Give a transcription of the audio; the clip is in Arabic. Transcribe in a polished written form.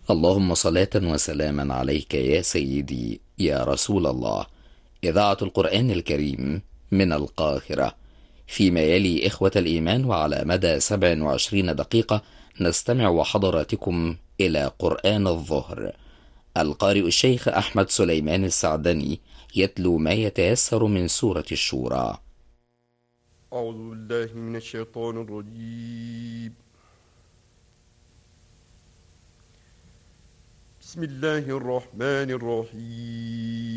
اللهم صلاة وسلاما عليك يا سيدي يا رسول الله. إذاعة القرآن الكريم من القاهرة، فيما يلي إخوة الإيمان، وعلى مدى 27 دقيقة نستمع وحضراتكم إلى قرآن الظهر. القارئ الشيخ أحمد سليمان السعدني يتلو ما يتيسر من سورة الشورى. أعوذ بالله من الشيطان الرجيم. بسم الله الرحمن الرحيم.